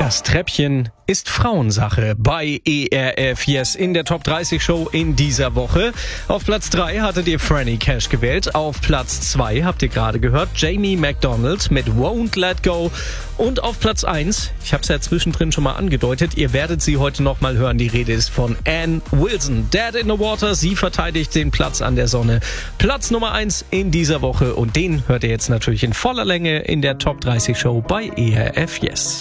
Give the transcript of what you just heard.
Das Treppchen ist Frauensache bei ERF Yes in der Top 30 Show in dieser Woche. Auf Platz 3 hattet ihr Franny Cash gewählt. Auf Platz 2 habt ihr gerade gehört Jamie McDonald mit Won't Let Go. Und auf Platz 1, ich habe es ja zwischendrin schon mal angedeutet, ihr werdet sie heute noch mal hören. Die Rede ist von Ann Wilson. Dead in the Water, sie verteidigt den Platz an der Sonne. Platz Nummer 1 in dieser Woche und den hört ihr jetzt natürlich in voller Länge in der Top 30 Show bei ERF Yes.